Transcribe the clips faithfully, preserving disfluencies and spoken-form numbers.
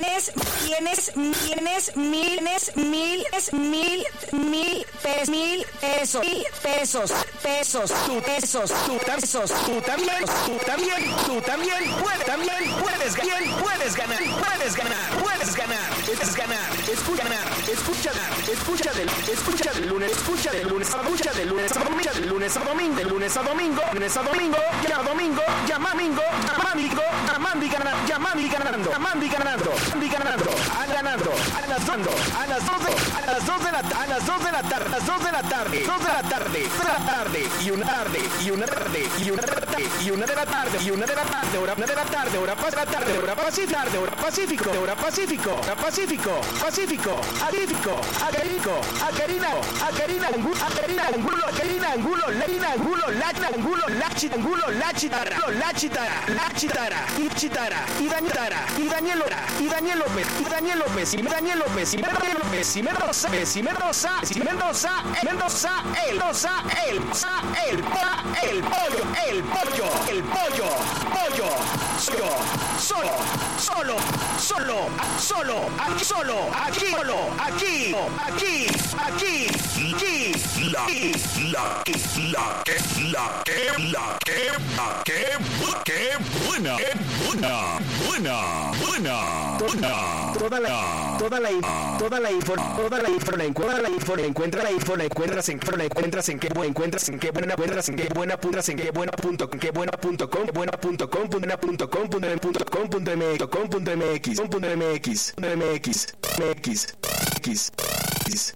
tienes, tienes, tienes miles, miles, mil, mil, pesos, mil pesos, mil pesos, pesos, tú, pesos, tú, pesos, tú también, tú también, tú también puedes, también puedes, también puedes ganar, puedes ganar, puedes ganar, puedes ganar, escucha ganar, escucha ganar, escucha del, escucha del lunes, escucha del lunes, escucha del lunes a domingo, del lunes a domingo, del lunes a domingo, lunes a domingo, ya domingo, ya domingo, ya domingo, ya mandi ganando, ya mandi ganando, ya mandi ganando, mandi ganando, a ganando, a las dos, a las dos, a las dos de la, a las dos de la tarde, a las dos de la tarde, dos de la tarde, dos de la tarde, y una tarde, y una tarde, y una tarde, y una de la tarde, y una de la tarde, hora de la tarde, hora pas la tarde, hora pacífico, hora pacífico, hora pacífico, hora pacífico, pacífico, pacífico, agarino, agarina, agarina, agarina, angulo, agarina, angulo, leina, angulo, lachina, angulo, lachita, angulo, lachitara, lachitara, lachitara, y chitara, y Daniela, y Daniel Lora, y Daniel López, y Daniel López, y Daniel López, y Daniel López, y Mendoza, y Mendoza, y Mendoza, Mendoza, el, Mendoza, el, el, el pollo, el pollo, el pollo, pollo, solo, solo, solo, solo, solo, aquí, solo, aquí, solo, aquí, aquí, aquí, aquí, La, la, la, que, la, que, la, que, la, que, bu- que buena, que buena, buena, buena, buena. Toda la, toda la, toda la info, toda la info, la encuentra la info, la encuentra la info, la encuentras en, la encuentras en qué buena, encuentras en qué buena, encuentras en qué buena, puntas en qué buena punto, qué buena punto com, buena punto com, buena punto com, punto punto com, punto mx, com, punto mx, com, punto mx, punto mx, mx, x, x.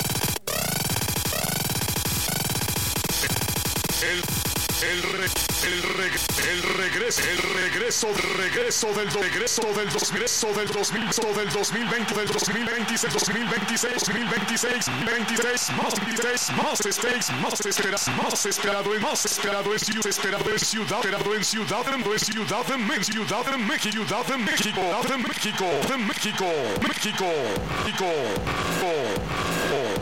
El, el, re, el, re, el regreso, el regreso, regreso del do- regreso del dos, regreso del dos mil, del dos mil veinte, del dos mil veintiséis, dos mil veintiséis, dos mil veintiséis, veintiséis, más veintiséis, más stakes, más esperado, más esperado, más esperado en ciudad, esperado en ciudad, esperado en ciudad, en ciudad de México, ciudad de México, ciudad de México, de México, de México, México, México, oh, oh.